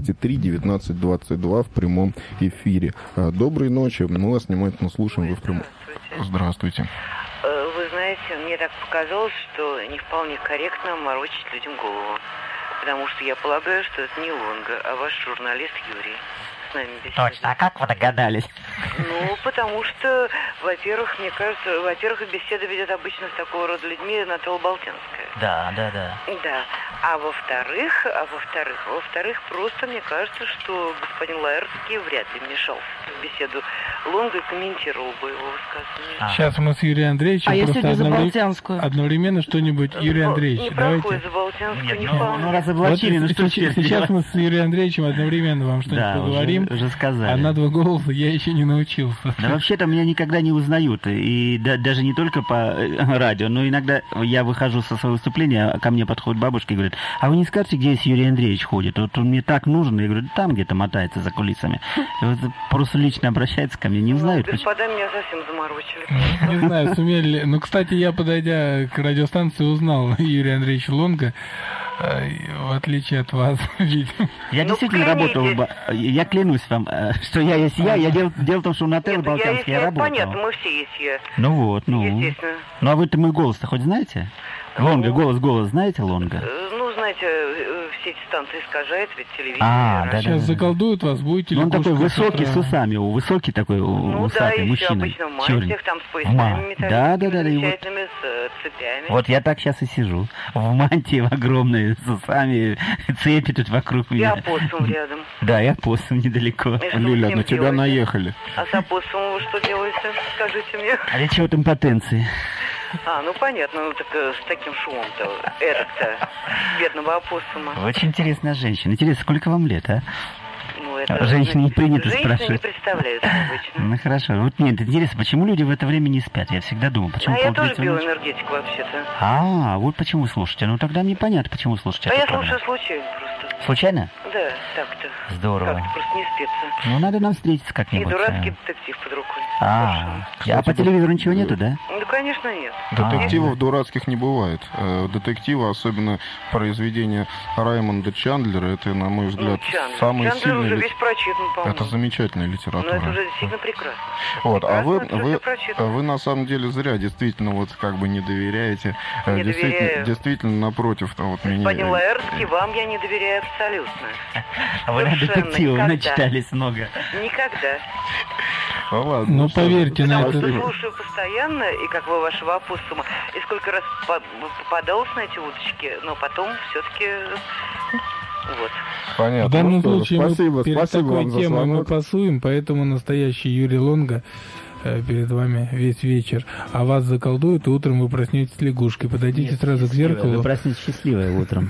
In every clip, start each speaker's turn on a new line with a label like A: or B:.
A: 203-19-22 в прямом эфире. Доброй ночи, мы вас внимательно слушаем. Вы в прямом... Здравствуйте.
B: Вы знаете, мне так показалось, что не вполне корректно морочить людям голову. Потому что я полагаю, что это не Лонга, а ваш журналист Юрий. С нами беседует.
C: Точно, а как вы догадались?
B: Ну, потому что, во-первых, мне кажется, беседа ведет обычно с такого рода людьми Наталья Болтянская.
C: Да.
B: Да. А во-вторых, просто мне кажется, что господин Лаэртский вряд ли вмешался в беседу Лонга и комментировал бы его высказывание.
D: Сейчас мы с Юрием Андреевичем
E: просто
D: одновременно что-нибудь. Юрий Андреевич,
B: не
D: давайте.
B: проходит за Болтянскую, не
C: Ну,
B: вполне.
C: разоблачили,
D: Вот
C: что
D: сейчас мы с ЮриемАндреевичем одновременно вам что-нибудь поговорим.
C: Уже сказали.
D: А на два голоса я еще не научился.
C: Да вообще-то меня никогда не узнают. И даже не только по радио, но иногда я выхожу со своего выступления, а ко мне подходит бабушка и говорит: а вы не скажете, где Юрий Андреевич ходит? Вот он мне так нужен. Я говорю: там где-то мотается за кулисами. И вот просто лично обращается ко мне, не узнают.
B: Господа меня совсем заморочили.
D: Не знаю, сумели ли. Ну, кстати, я, подойдя к радиостанции, узнал Юрия Андреевича Лонга, в отличие от вас, видимо.
C: Я действительно работал, я клянусь вам, что я есть я. Дело в том, что у Натальи Болтянской я работал.
B: Понятно, мы все есть я.
C: Ну.
B: Естественно.
C: Ну, а вы-то мой голос-то хоть знаете? Лонга, голос, знаете Лонга?
B: Ну, знаете, все эти станции искажают, ведь телевидение.
C: Да.
D: Сейчас заколдуют вас, будете ли...
C: Он такой высокий, с усами, высокий такой, усатый мужчина.
B: Обычно в мантиях, там с поясами металлическими, замечательными, с цепями.
C: Вот я так сейчас и сижу, в мантии в огромной, с усами, цепи тут вокруг меня.
B: И опоссум рядом.
C: Да, и опоссум недалеко.
A: Лиля, на тебя наехали.
B: А с опоссумом вы что делаете? Скажите мне.
C: А для чего там потенции?
B: Ну понятно, ну так с таким шумом-то, этот-то, бедного опоссума.
C: Очень интересная женщина. Интересно, сколько вам лет, а?
B: Ну, это
C: женщины не принято спрашивать.
B: Женщины не представляют обычно.
C: Ну хорошо. Вот нет, интересно, почему люди в это время не спят? Я всегда думал, почему...
B: я тоже биоэнергетик вообще-то.
C: Вот почему вы слушаете. Ну тогда мне понятно, почему вы слушаете.
B: Я слушаю случайно просто.
C: Случайно?
B: Да, так-то.
C: Здорово.
B: Как-то просто не спится.
C: Ну надо нам встретиться как-нибудь.
B: И дурацкий детектив под рукой.
C: А по телевизору ничего нету, да?
B: Ну, конечно, нет.
A: Детективов дурацких не бывает. Детективы, особенно произведения Раймонда Чандлера, это, на мой взгляд, самый
B: Чандлер
A: сильный...
B: уже весь прочитан, по-моему.
A: Это замечательная литература.
B: Но это уже действительно прекрасно.
A: Вот, а вы на самом деле зря действительно вот как бы не доверяете.
B: Не доверяю.
A: Действительно, напротив, вот меня...
B: Господин Лаэртский, вам я не доверяю абсолютно.
C: А вы на детективов начитались много.
B: Никогда.
A: Ну ладно.
D: Ну, поверьте на это.
B: Я слушаю постоянно, и как вы вашего опоссума, и сколько раз попадалось на эти удочки, но потом все-таки... Вот.
A: Понятно.
D: В данном случае
A: спасибо,
D: перед
A: спасибо
D: такой
A: вам за
D: темой мы
A: звонок.
D: пасуем, поэтому настоящий Юрий Лонга перед вами весь вечер. А вас заколдуют, и утром вы проснетесь лягушкой. Подойдите сразу к зеркалу.
C: Вы проснетесь счастливое утром.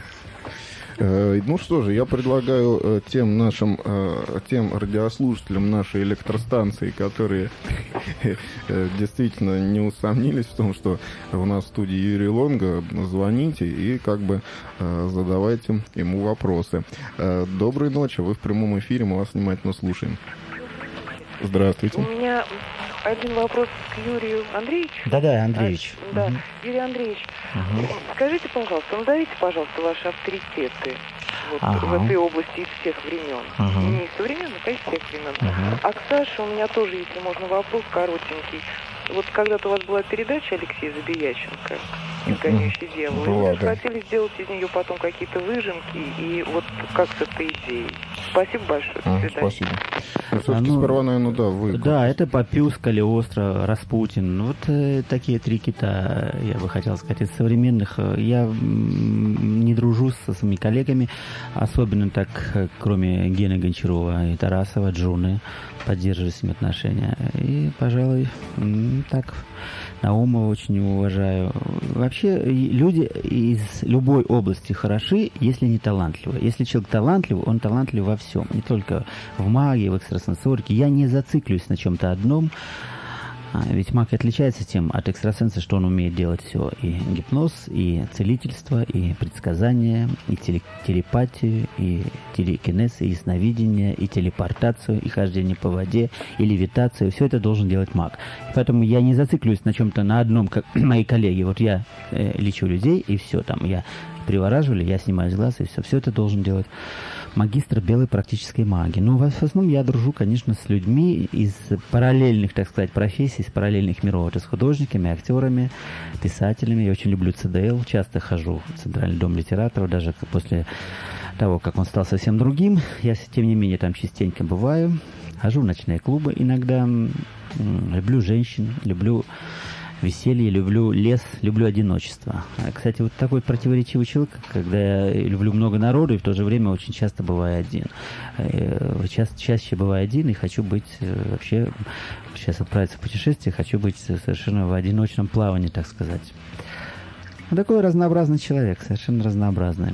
A: Ну что же, я предлагаю тем радиослушателям нашей электростанции, которые действительно не усомнились в том, что у нас в студии Юрий Лонга, звоните и как бы задавайте ему вопросы. Доброй ночи, вы в прямом эфире, мы вас внимательно слушаем. Здравствуйте.
F: У меня один вопрос к Юрию Андреевичу.
C: Да, Андреевич.
F: Да, Юрий Андреевич, скажите, пожалуйста, назовите, пожалуйста, ваши авторитеты в этой области из всех времен. Не современных, а из всех времен. А к Саше у меня тоже, если можно, вопрос коротенький. Вот когда-то у вас была передача Алексея Забиященко «Изгоняющий дьявола». Вы хотели сделать из нее потом какие-то выжимки, и вот как с этой идеей. Спасибо большое. До свидания.
A: Спасибо. Все-таки сперва, наверное, вы.
C: Да, это Папиус, Калиостро, Распутин. Вот такие три кита, я бы хотел сказать, из современных. Я не дружу со своими коллегами, особенно так, кроме Гены Гончарова и Тарасова, Джуны, поддерживаю с ними отношения. И, пожалуй, так, Наумова очень уважаю. Вообще, люди из любой области хороши, если не талантливы. Если человек талантлив, он талантлив во всем. Не только в магии, в экстрасенсорике. Я не зациклюсь на чем-то одном. Ведь маг отличается тем от экстрасенса, что он умеет делать все. И гипноз, и целительство, и предсказание, и телепатию, и телекинез, и ясновидение, и телепортацию, и хождение по воде, и левитацию. Все это должен делать маг. Поэтому я не зациклюсь на чем-то на одном, как мои коллеги. Вот я лечу людей, и все там. Я привораживаю, я снимаю с глаз, и все. Все это должен делать магистр белой практической магии. Ну, в основном я дружу, конечно, с людьми из параллельных, так сказать, профессий, из параллельных миров. Это с художниками, актерами, писателями. Я очень люблю ЦДЛ, часто хожу в Центральный дом литераторов, даже после того, как он стал совсем другим. Я, тем не менее, там частенько бываю. Хожу в ночные клубы иногда. Люблю женщин, люблю веселье, люблю лес, люблю одиночество. Кстати, вот такой противоречивый человек, когда я люблю много народу и в то же время очень часто бываю один. Чаще бываю один и хочу быть вообще, сейчас отправиться в путешествие, хочу быть совершенно в одиночном плавании, так сказать. Такой разнообразный человек, совершенно разнообразный.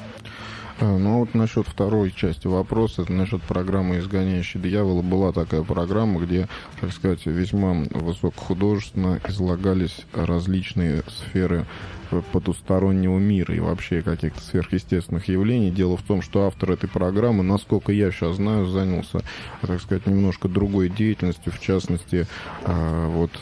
A: Ну вот насчет второй части вопроса, это насчет программы «Изгоняющий дьявола». Была такая программа, где, так сказать, весьма высокохудожественно излагались различные сферы потустороннего мира и вообще каких-то сверхъестественных явлений. Дело в том, что автор этой программы, насколько я сейчас знаю, занялся, так сказать, немножко другой деятельностью, в частности, вот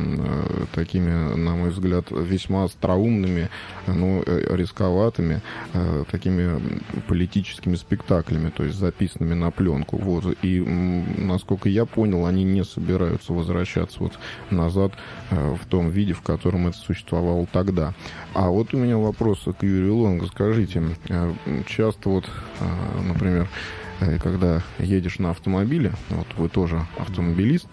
A: такими, на мой взгляд, весьма остроумными, но рисковатыми, такими политическими спектаклями, то есть записанными на пленку. Вот. И, насколько я понял, они не собираются возвращаться вот назад в том виде, в котором это существовало тогда. А вот у меня вопрос к Юрию Лонго. Скажите, часто вот, например, когда едешь на автомобиле, вот вы тоже автомобилист,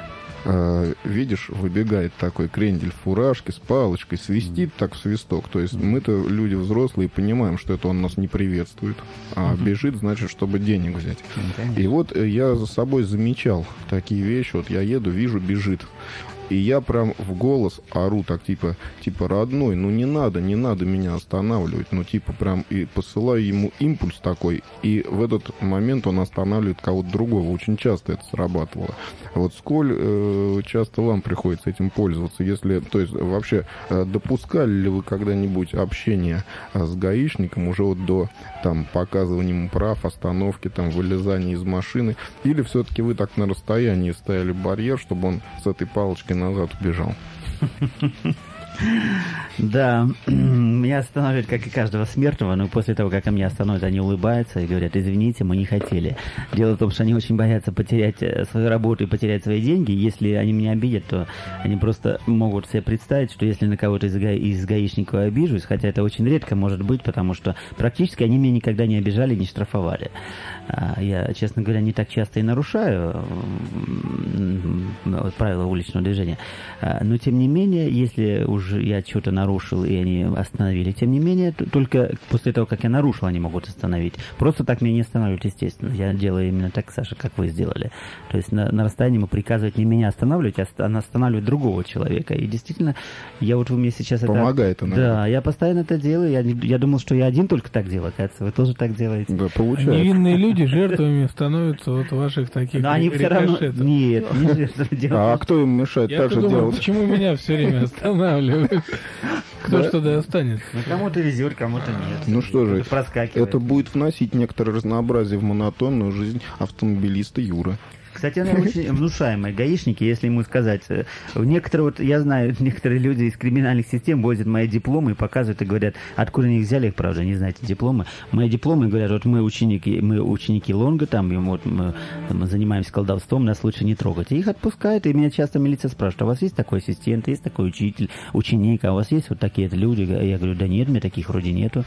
A: видишь, выбегает такой крендель в фуражке с палочкой, свистит так в свисток. То есть мы-то люди взрослые понимаем, что это он нас не приветствует, а бежит, значит, чтобы денег взять. И вот я за собой замечал такие вещи. Вот я еду, вижу, бежит. И я прям в голос ору так, типа, родной, ну не надо меня останавливать. Ну, типа, прям и посылаю ему импульс такой, и в этот момент он останавливает кого-то другого. Очень часто это срабатывало. Вот сколь часто вам приходится этим пользоваться? Если, то есть, вообще, допускали ли вы когда-нибудь общение с гаишником уже вот до там показывания ему прав, остановки, там, вылезания из машины? Или все-таки вы так на расстоянии ставили барьер, чтобы он с этой палочкой назад убежал?
C: Да, меня останавливают, как и каждого смертного, но после того, как меня остановят, они улыбаются и говорят: извините, мы не хотели. Дело в том, что они очень боятся потерять свою работу и потерять свои деньги. Если они меня обидят, то они просто могут себе представить, что если на кого-то из гаишников обижусь, хотя это очень редко может быть, потому что практически они меня никогда не обижали, не штрафовали. Я, честно говоря, не так часто и нарушаю правила уличного движения. Но, тем не менее, если уже я что-то нарушил, и они остановили, тем не менее, только после того, как я нарушил, они могут остановить. Просто так меня не останавливают, естественно. Я делаю именно так, Саша, как вы сделали. То есть на расстоянии ему приказывать не меня останавливать, а останавливать другого человека. И действительно, я вот вы мне сейчас
A: помогает
C: это... Да, я постоянно это делаю. Я думал, что я один только так делаю. Оказывается, вы тоже так делаете.
A: Да, получается.
D: Невинные люди жертвами становятся вот ваших таких.
C: Но они все равно... Нет, не жертвы делают.
A: А кто им мешает так же делать?
D: Почему меня все время останавливают? Кто что достанет?
C: Ну, кому-то везет, кому-то нет.
A: Ну что же,
C: проскакивает.
A: Это будет вносить некоторое разнообразие в монотонную жизнь автомобилиста Юры.
C: Кстати, они очень внушаемые гаишники, если ему сказать. Некоторые, вот я знаю, некоторые люди из криминальных систем возят мои дипломы и показывают и говорят, откуда они их взяли, их, правда, не знаете, дипломы. Мои дипломы говорят, вот мы ученики Лонго, там, и вот мы занимаемся колдовством, нас лучше не трогать. И их отпускают, и меня часто милиция спрашивает: а у вас есть такой ассистент, есть такой учитель, ученик, а у вас есть вот такие люди? Я говорю: да нет, у меня таких вроде нету.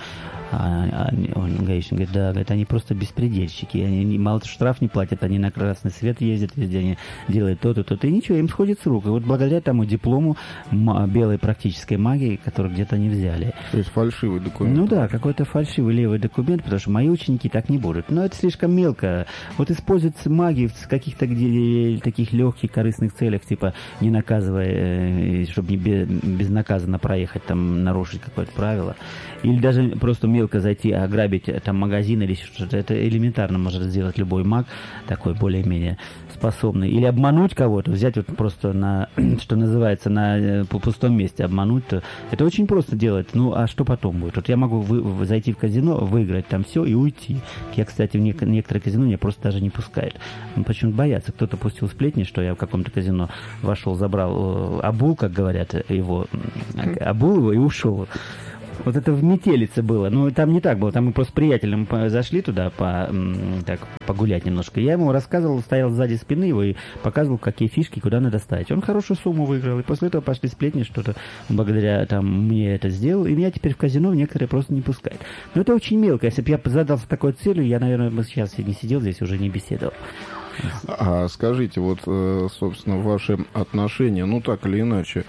C: Он, гаишник, говорит: да, говорит, они просто беспредельщики, они мало штраф не платят, они на красный свет ездят везде, они делают то-то, то-то, и ничего, им сходит с рук. И вот благодаря тому диплому белой практической магии, которую где-то не взяли.
A: То есть фальшивый документ?
C: Ну да, какой-то фальшивый левый документ, потому что мои ученики так не будут. Но это слишком мелко. Вот использовать магию в каких-то таких легких корыстных целях, типа не наказывая, чтобы не безнаказанно проехать, там, нарушить какое-то правило. Или даже просто мелко зайти, ограбить там магазин или что-то. Это элементарно может сделать любой маг, такой более-менее способный. Или обмануть кого-то, взять вот просто на, что называется, по пустом месте обмануть. То это очень просто делать. Ну, а что потом будет? Вот я могу зайти в казино, выиграть там все и уйти. Я, кстати, в некоторые казино меня просто даже не пускают. Ну, почему-то боятся. Кто-то пустил сплетни, что я в каком-то казино вошел, забрал обул, как говорят, обул его и ушел. Вот это в Метелице было. Ну, там не так было. Там мы просто с приятелем зашли туда погулять немножко. Я ему рассказывал, стоял сзади спины его и показывал, какие фишки, куда надо ставить. Он хорошую сумму выиграл. И после этого пошли сплетни, что-то благодаря мне это сделал. И меня теперь в казино некоторые просто не пускают. Но это очень мелко. Если бы я задался такой целью, я, наверное, бы сейчас не сидел здесь, уже не беседовал.
A: А скажите, вот, собственно, ваши отношения, ну, так или иначе,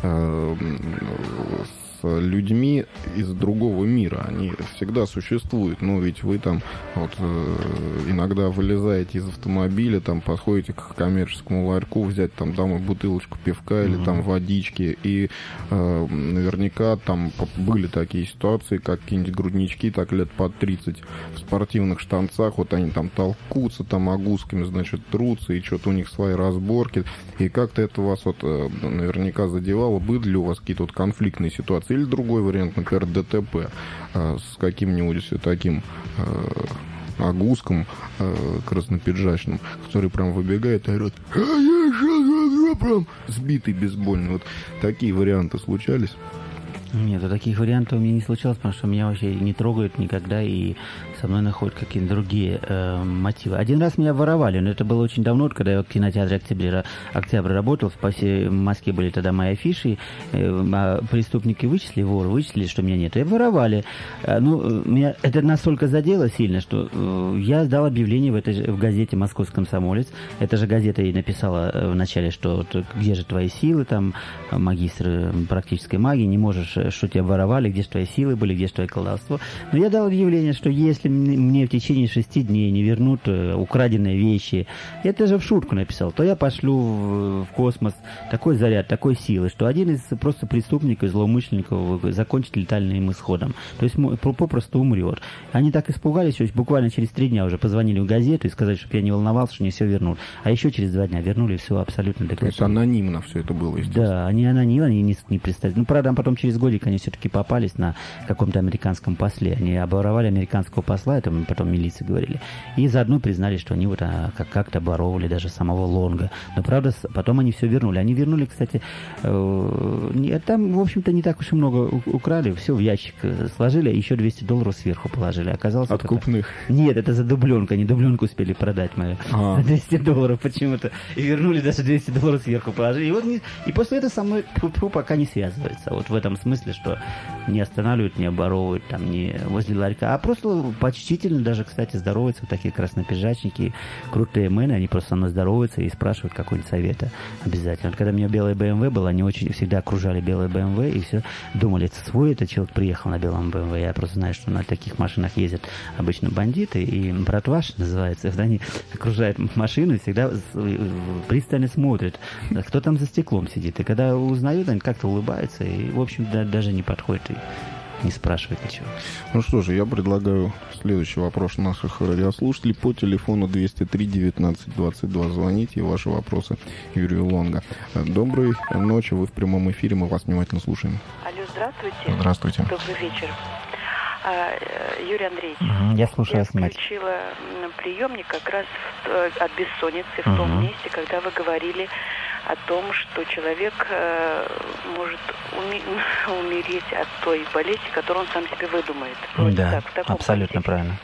A: с людьми из другого мира, они всегда существуют, но ведь вы там вот иногда вылезаете из автомобиля, там подходите к коммерческому ларьку, взять там домой бутылочку пивка или там водички, и наверняка там были такие ситуации, как какие-нибудь груднички, так лет под 30 в спортивных штанцах, вот они там толкутся, там огусками, значит, трутся, и что-то у них свои разборки, и как-то это вас вот наверняка задевало, были ли у вас какие-то вот конфликтные ситуации? Или другой вариант, например, ДТП с каким-нибудь таким огуском краснопиджачным, который прям выбегает и орет: я прям сбитый бейсбольный. Вот такие варианты случались?
C: Нет, таких вариантов у меня не случалось, потому что меня вообще не трогают никогда, и со мной находят какие-то другие мотивы. Один раз меня воровали, но это было очень давно, когда я в кинотеатре «Октябрь» работал, по всей Москве были тогда мои афиши, преступники воры вычислили, что меня нет, и воровали. Меня это настолько задело сильно, что я сдал объявление в газете «Московский комсомолец». Эта же газета и написала вначале, что где же твои силы, там, магистр практической магии, не можешь, что тебя воровали, где же твои силы были, где же твое колдовство. Но я дал объявление, что если мне в течение 6 дней не вернут украденные вещи, я это же в шутку написал, то я пошлю в космос такой заряд, такой силы, что один из просто преступников, злоумышленников закончит летальным исходом. То есть попросту умрет. Они так испугались, что буквально через 3 дня уже позвонили в газету и сказали, чтобы я не волновался, что не все вернут. А еще через 2 дня вернули все абсолютно до конца.
A: То есть анонимно все это было, естественно?
C: Да, они анонимно, они не представили. Ну, правда, потом через годик они все-таки попались на каком-то американском после. Они оборовали американского посла, это потом милиции говорили. И заодно признали, что они вот как-то оборовали даже самого Лонга. Но, правда, потом они все вернули. Они вернули, кстати, там, в общем-то, не так уж и много украли. Все в ящик сложили, а еще $200 сверху положили. Оказалось,
A: откупных?
C: Нет, это за дубленку. Они дубленку успели продать мою. За $200 почему-то. И вернули даже $200 сверху положили. И после этого со мной пока не связывается. Вот в этом смысле, что не останавливают, не оборовывают, там, не возле ларька, а просто почтительно даже, кстати, здороваются вот такие краснопиджачники, крутые мэны, они просто со мной здороваются и спрашивают какой-нибудь совета обязательно. Вот когда у меня белая BMW была, они очень всегда окружали белые BMW и все думали, это свой этот человек приехал на белом BMW. Я просто знаю, что на таких машинах ездят обычно бандиты, и братваш называется. Вот они окружают машину и всегда пристально смотрят, кто там за стеклом сидит. И когда узнают, они как-то улыбаются и, в общем, даже не подходят и не спрашивают ничего.
A: Ну что же, я предлагаю следующий вопрос наших радиослушателей по телефону 203-19-22. Звоните, и ваши вопросы Юрию Лонго. Доброй ночи, вы в прямом эфире, мы вас внимательно слушаем.
F: Алло, здравствуйте.
A: Здравствуйте.
F: Добрый вечер. Юрий Андреевич,
C: я слушаю вас,
F: я включила приемник как раз от бессонницы в том месте, когда вы говорили о том, что человек может умереть от той болезни, которую он сам себе выдумает.
C: Да, так, абсолютно правильно.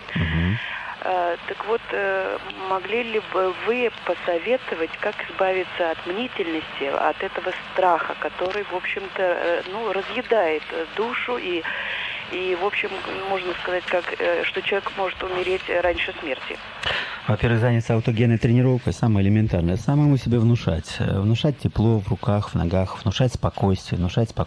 F: Так вот, могли ли бы вы посоветовать, как избавиться от мнительности, от этого страха, который, в общем-то, разъедает душу и, в общем, можно сказать, что человек может умереть раньше смерти?
C: Во-первых, заняться аутогенной тренировкой, самое элементарное. Самому себе внушать. Внушать тепло в руках, в ногах, внушать спокойствие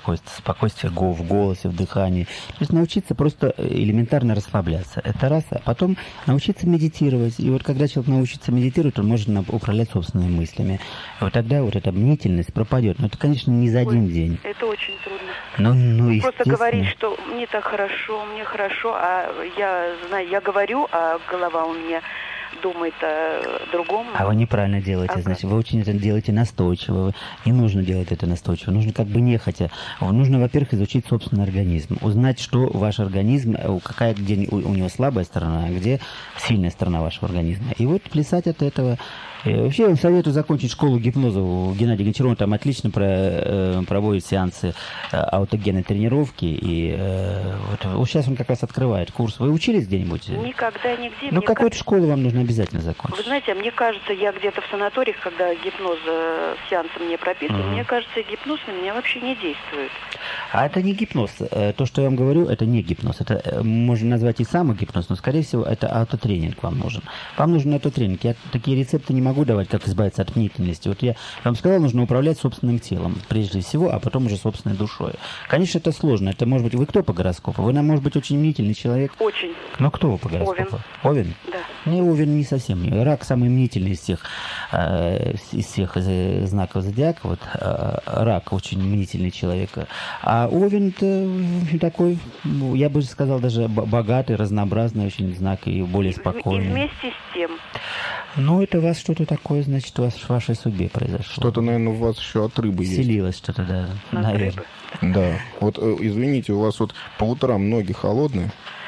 C: в голосе, в дыхании. То есть научиться просто элементарно расслабляться. Это раз. А потом научиться медитировать. И вот когда человек научится медитировать, он может управлять собственными мыслями. И вот тогда вот эта мнительность пропадет. Но это, конечно, не за один день.
F: Это очень трудно. Просто говорить, что мне так хорошо, мне хорошо, а я говорю, а голова у меня думает о другом.
C: А вы неправильно делаете, значит, вы очень это делаете настойчиво. Не нужно делать это настойчиво, нужно как бы нехотя. Нужно, во-первых, изучить собственный организм, узнать, что ваш организм, где у него слабая сторона, а где сильная сторона вашего организма. И вот плясать от этого. И вообще я вам советую закончить школу гипноза у Геннадия Гончарова. Там отлично проводит сеансы аутогенной тренировки. И вот сейчас он как раз открывает курс. Вы учились где-нибудь?
F: Никогда, нигде.
C: Ну, какую-то школу вам нужно обязательно закончить.
F: Вы знаете, мне кажется, я где-то в санаториях, когда гипноз сеансы мне прописывают, мне кажется, гипноз на меня вообще не действует.
C: А это не гипноз. То, что я вам говорю, это не гипноз. Это можно назвать и самогипноз, но, скорее всего, это аутотренинг вам нужен. Вам нужен аутотренинг. Я такие рецепты не могу давать, как избавиться от мнительности. Вот я вам сказал, нужно управлять собственным телом, прежде всего, а потом уже собственной душой. Конечно, это сложно. Это может быть... Вы кто по гороскопу? Вы, может быть, очень мнительный человек?
F: Очень.
C: Но кто вы по гороскопу?
F: Овен.
C: Да. Не, Овен не совсем. Рак самый мнительный из всех знаков зодиака. Вот, рак очень мнительный человек. А Овен-то такой, я бы сказал, даже богатый, разнообразный очень знак и более спокойный.
F: И вместе с тем...
C: Ну, это у вас что-то такое, значит, у вас в вашей судьбе произошло.
A: Что-то, наверное, у вас еще от рыбы есть.
C: Селилось что-то, да, наверное.
A: Да. Вот, извините, у вас вот по утрам ноги холодные?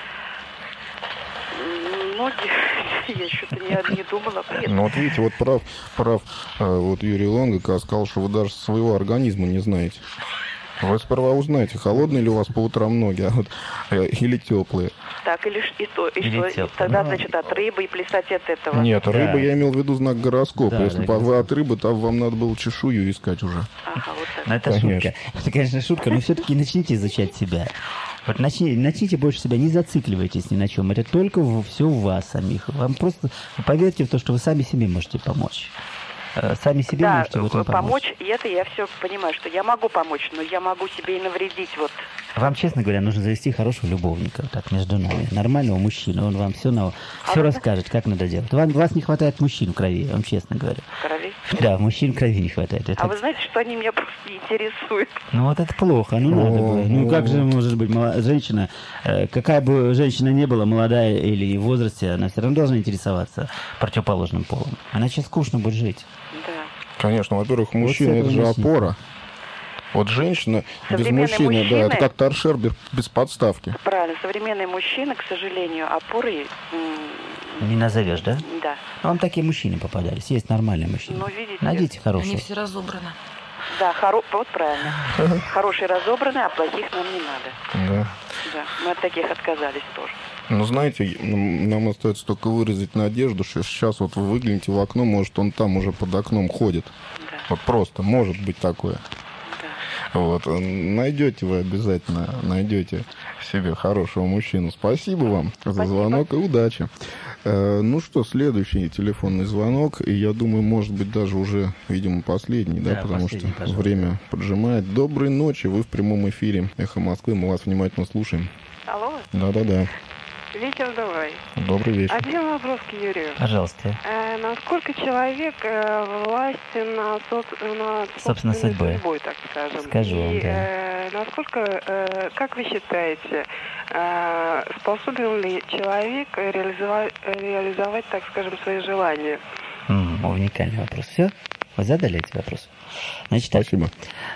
F: Ноги? Я что-то не думала.
A: Ну, вот видите, вот прав вот Юрий Лонго, когда сказал, что вы даже своего организма не знаете. Вы сперва узнаете, холодные ли у вас по утрам ноги, или теплые.
F: Так, или что? Тогда, значит, от рыбы и плясать от этого.
A: Нет, рыба, я имел в виду знак гороскопа. Да, если бы вы от рыбы, то вам надо было чешую искать уже.
F: Ага, вот так.
C: Ну, это шутка. Это, конечно, шутка, но все-таки начните изучать себя. Вот начните больше себя, не зацикливайтесь ни на чем. Это только все в вас самих. Вам просто поверьте в то, что вы сами себе можете помочь. Сами себе можете в этом помочь.
F: И это я все понимаю, что я могу помочь, но я могу себе и навредить. Вот.
C: Вам, честно говоря, нужно завести хорошего любовника, так, между нами. Нормального мужчину. Он вам все расскажет, как надо делать. Вас не хватает мужчин в крови, я вам честно говорю.
F: Крови?
C: Да, мужчин в крови не хватает.
F: А вы знаете, что они меня просто не интересуют?
C: Ну вот это плохо, надо было. Ну как же может быть женщина, какая бы женщина ни была, молодая или в возрасте, она все равно должна интересоваться противоположным полом. Иначе скучно будет жить.
A: Конечно, во-первых, мужчина это же опора. Вот женщина без мужчины, да, это как торшер без подставки.
F: Правильно, современный мужчина, к сожалению, опорой...
C: Не назовешь, да?
F: Да.
C: Но вам такие мужчины попадались, есть нормальные мужчины.
F: Ну, видите.
C: Найдите хорошие.
E: Они все разобраны.
F: Да, вот правильно. Хорошие разобраны, а плохих нам не надо.
A: Да.
F: Да, мы от таких отказались тоже.
A: Ну, знаете, нам остается только выразить надежду, что сейчас вот вы выглянете в окно, может, он там уже под окном ходит.
F: Да.
A: Вот просто, может быть такое.
F: Да.
A: Вот, найдете вы обязательно, найдете себе хорошего мужчину. Спасибо вам за звонок и удачи. Ну что, следующий телефонный звонок, и я думаю, может быть, даже уже, видимо, последний, да, потому что время поджимает. Доброй ночи, вы в прямом эфире «Эхо Москвы», мы вас внимательно слушаем.
F: Алло?
A: Да-да-да.
F: Вечер добрый.
A: Добрый вечер.
F: Один вопрос к Юрию.
C: Пожалуйста.
F: Насколько человек властен на собственной судьбой, так скажем?
C: Скажу вам, да.
F: Насколько, как вы считаете, способен ли человек реализовать, так скажем, свои желания?
C: Уникальный вопрос. Все? Вы задали эти вопросы? Значит,
A: спасибо.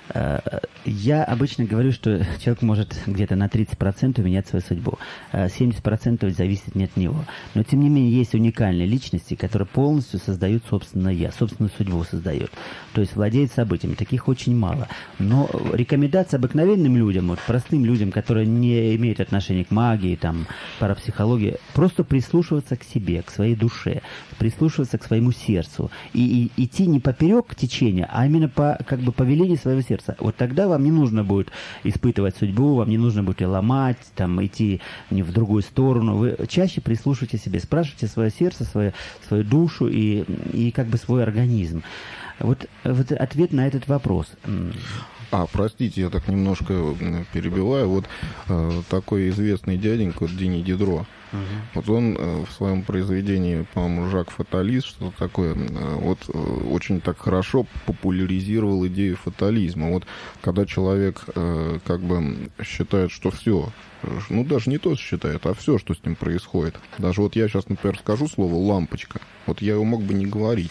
C: Я обычно говорю, что человек может где-то на 30% менять свою судьбу. 70% зависит не от него. Но, тем не менее, есть уникальные личности, которые полностью создают собственное «я», собственную судьбу создают. То есть владеют событиями. Таких очень мало. Но рекомендация обыкновенным людям, вот, простым людям, которые не имеют отношения к магии, там, парапсихологии, просто прислушиваться к себе, к своей душе, прислушиваться к своему сердцу. И идти не поперек течения, а именно по велению своего сердца. Вот тогда вам не нужно будет испытывать судьбу, вам не нужно будет ее ломать, там, идти в другую сторону. Вы чаще прислушивайте себе, спрашивайте свое сердце, свою душу и как бы свой организм. Вот ответ на этот вопрос.
A: Простите, я так немножко перебиваю. Вот такой известный дяденька, Дени Дидро, Вот он в своем произведении, по-моему, «Жак Фаталист», что-то такое, вот очень так хорошо популяризировал идею фатализма. Вот когда человек как бы считает, что все, ну даже не то считает, а все, что с ним происходит. Даже вот я сейчас, например, скажу слово «лампочка», вот я его мог бы не говорить.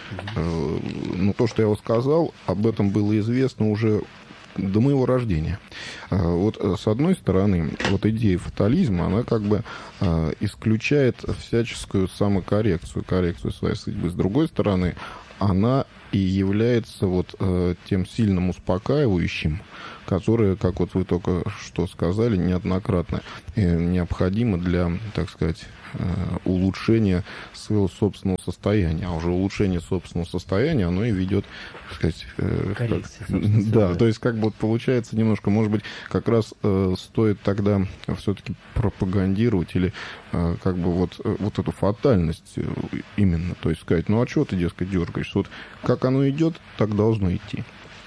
A: Но то, что я его сказал, об этом было известно уже до моего рождения. Вот с одной стороны, вот идея фатализма, она как бы исключает всяческую самокоррекцию, коррекцию своей судьбы. С другой стороны, она и является вот тем сильным успокаивающим, которое, как вот вы только что сказали, неоднократно необходимо для, так сказать, улучшения своего собственного состояния. А уже улучшение собственного состояния, оно и ведет, так сказать... Да, то есть как бы вот получается немножко, может быть, как раз стоит тогда все-таки пропагандировать или как бы вот эту фатальность именно. То есть сказать, ну а чего ты, дескать, дергаешься? Вот как оно идет, так должно идти.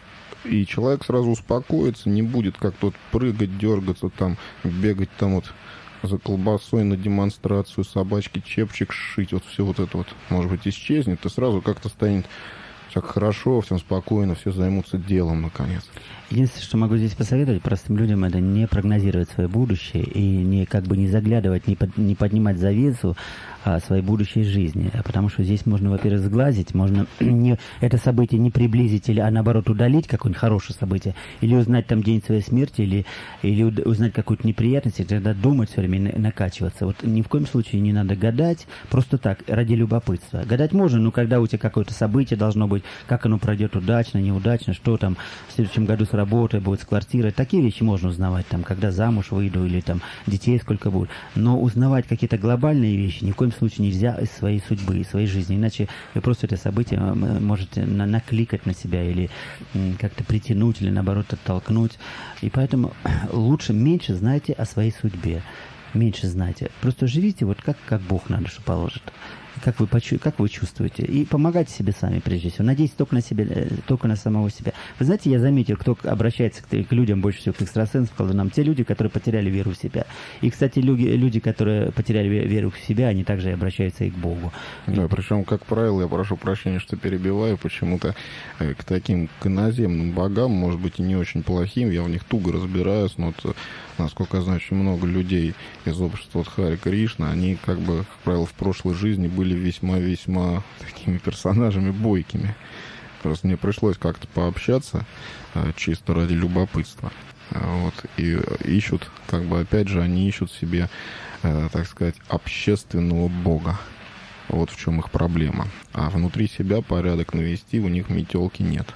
A: И человек сразу успокоится, не будет как-то вот прыгать, дергаться, там, бегать там вот за колбасой на демонстрацию, собачки, чепчик шить, вот все вот это вот, может быть, исчезнет, и сразу как-то станет так хорошо, всем спокойно, все займутся делом, наконец.
C: Единственное, что могу здесь посоветовать простым людям, это не прогнозировать свое будущее и не как бы не заглядывать, не поднимать завесу своей будущей жизни. Потому что здесь можно, во-первых, сглазить, можно это событие не приблизить, а наоборот удалить какое-нибудь хорошее событие, или узнать там день своей смерти, или узнать какую-то неприятность, и тогда думать все время, накачиваться. Вот ни в коем случае не надо гадать, просто так, ради любопытства. Гадать можно, но когда у тебя какое-то событие должно быть, как оно пройдет удачно, неудачно, что там в следующем году с работой будет, с квартирой. Такие вещи можно узнавать, там, когда замуж выйду или там детей сколько будет. Но узнавать какие-то глобальные вещи ни в коем случае нельзя из своей судьбы, из своей жизни. Иначе вы просто это событие можете накликать на себя или как-то притянуть, или наоборот оттолкнуть. И поэтому лучше меньше знайте о своей судьбе. Меньше знайте. Просто живите вот как Бог на душу положит. Как вы чувствуете. И помогайте себе сами, прежде всего. Надейтесь только на себя, только на самого себя. Вы знаете, я заметил, кто обращается к людям больше всего, к экстрасенсам, к колдунам, те люди, которые потеряли веру в себя. И, кстати, люди, которые потеряли веру в себя, они также обращаются и к Богу.
A: Да, причем, как правило, я прошу прощения, что перебиваю, почему-то к таким к иноземным богам, может быть, и не очень плохим, я в них туго разбираюсь, но вот, насколько я знаю, очень много людей из общества Хари Кришна, они, как бы, как правило, в прошлой жизни были весьма-весьма такими персонажами бойкими. Просто мне пришлось как-то пообщаться чисто ради любопытства. Вот. И ищут, как бы, опять же, они ищут себе, так сказать, общественного бога. Вот в чем их проблема. А внутри себя порядок навести у них метелки нет.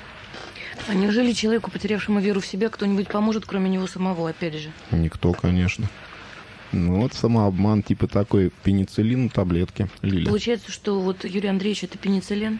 E: А неужели человеку, потерявшему веру в себя, кто-нибудь поможет, кроме него самого, опять же?
A: Никто, конечно. Ну вот самообман, типа такой пенициллин, таблетки, Лиля.
E: Получается, что вот Юрий Андреевич это пенициллин?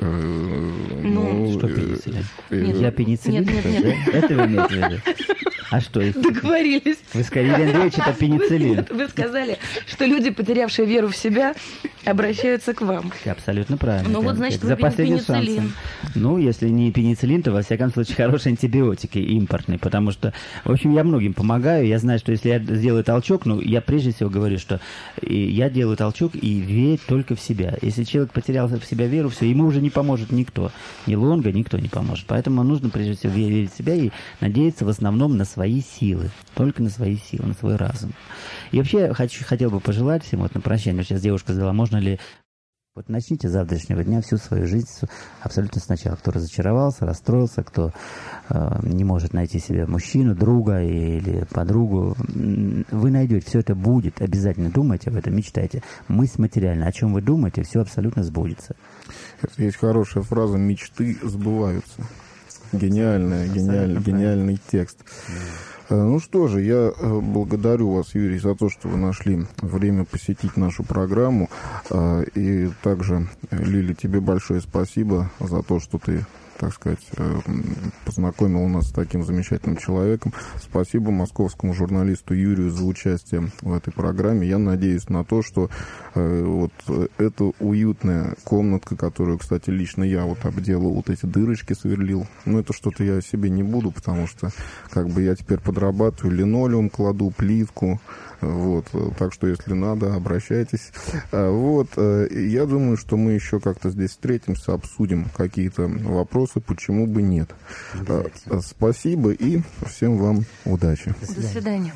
C: Что пенициллин? Я пенициллин?
E: Нет.
C: Это вы имеете в виду? А что?
E: Договорились.
C: Вы сказали, Юрий Андреевич, это пенициллин.
E: Вы сказали, что люди, потерявшие веру в себя, обращаются к вам.
C: Абсолютно правильно.
E: Ну вот, значит, вы пенициллин.
C: Ну, если не пенициллин, то, во всяком случае, хорошие антибиотики импортные, потому что, в общем, я многим помогаю. Я знаю, что если я сделаю толчок, я прежде всего говорю, что я делаю толчок и верь только в себя. Если человек потерял в себя веру, все, ему уже не поможет никто. Ни Лонга, никто не поможет. Поэтому нужно, прежде всего, верить в себя и надеяться в основном на свои силы. Только на свои силы, на свой разум. И вообще, хотел бы пожелать всем, вот на прощание, сейчас девушка задала, можно ли вот начните с завтрашнего дня всю свою жизнь абсолютно сначала. Кто разочаровался, расстроился, кто не может найти себе мужчину, друга или подругу, вы найдете, все это будет, обязательно думайте об этом, мечтайте. Мысль материальна, о чем вы думаете, все абсолютно сбудется.
A: Есть хорошая фраза «мечты сбываются». Гениальный текст. Ну что же, я благодарю вас, Юрий, за то, что вы нашли время посетить нашу программу. И также, Лили, тебе большое спасибо за то, что ты, так сказать, познакомил нас с таким замечательным человеком. Спасибо московскому журналисту Юрию за участие в этой программе. Я надеюсь на то, что вот эта уютная комнатка, которую, кстати, лично я вот обделал, вот эти дырочки сверлил, ну, это что-то я себе не буду, потому что как бы я теперь подрабатываю, линолеум кладу, плитку, Вот, так что, если надо, обращайтесь. Вот, я думаю, что мы еще как-то здесь встретимся, обсудим какие-то вопросы, почему бы нет. Спасибо и всем вам удачи.
E: До свидания.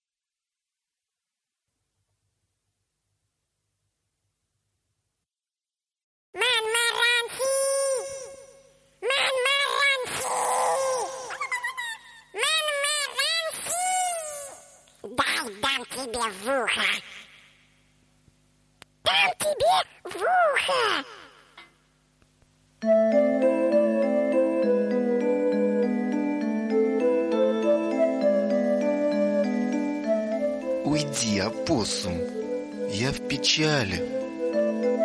G: Дам тебе в ухо. Дам тебе в ухо.
H: Уйди, опоссум, я в печали.